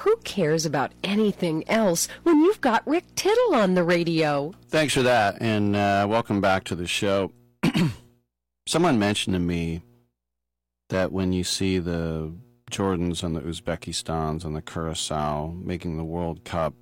Who cares about anything else when you've got Rick Tittle on the radio? Thanks for that, and welcome back to the show. Someone mentioned to me that when you see the Jordans and the Uzbekistans and the Curacao making the World Cup,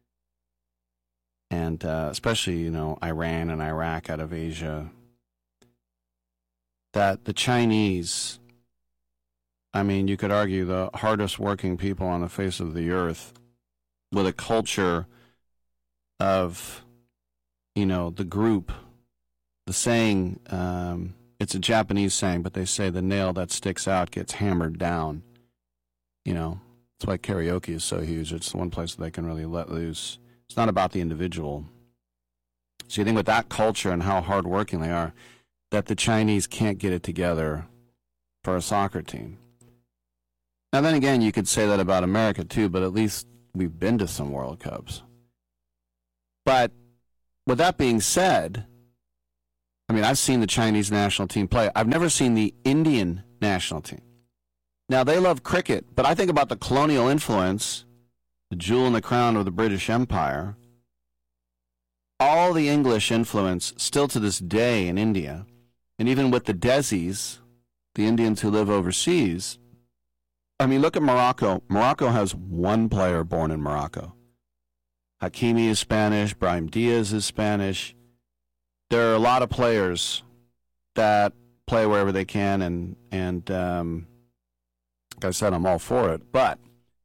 and especially, Iran and Iraq out of Asia, that the Chinese, you could argue the hardest working people on the face of the earth, with a culture of, the group, the saying, it's a Japanese saying, but they say the nail that sticks out gets hammered down. That's why karaoke is so huge. It's the one place that they can really let loose. It's not about the individual. So you think with that culture and how hardworking they are, that the Chinese can't get it together for a soccer team. Now then again, you could say that about America too, but at least we've been to some World Cups. But with that being said, I've seen the Chinese national team play. I've never seen the Indian national team. Now, they love cricket, but I think about the colonial influence, the jewel in the crown of the British Empire, all the English influence still to this day in India, and even with the Desis, the Indians who live overseas. Look at Morocco. Morocco has one player born in Morocco. Hakimi is Spanish. Brahim Diaz is Spanish. There are a lot of players that play wherever they can, and like I said, I'm all for it. But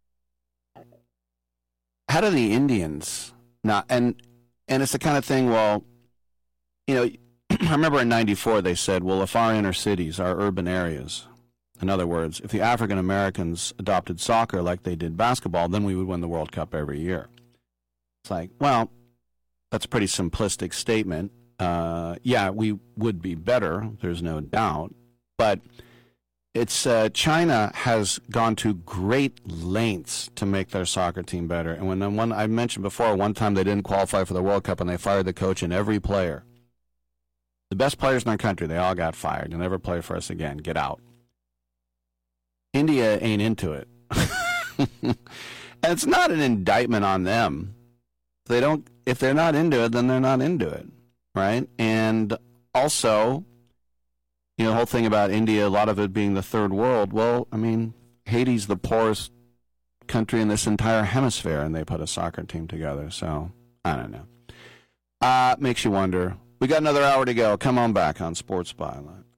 how do the Indians not? And it's the kind of thing. Well, I remember in '94 they said, well, if our inner cities, our urban areas, in other words, if the African Americans adopted soccer like they did basketball, then we would win the World Cup every year. It's like, well, that's a pretty simplistic statement. Yeah, we would be better. There's no doubt, but it's China has gone to great lengths to make their soccer team better. And when I mentioned before, one time they didn't qualify for the World Cup and they fired the coach and every player. The best players in our country, they all got fired. You'll never play for us again. Get out. India ain't into it. And it's not an indictment on them. If they're not into it, then they're not into it, right? And also, the whole thing about India, a lot of it being the third world. Well, Haiti's the poorest country in this entire hemisphere, and they put a soccer team together. So, I don't know. Makes you wonder. We got another hour to go. Come on back on Sports Byline.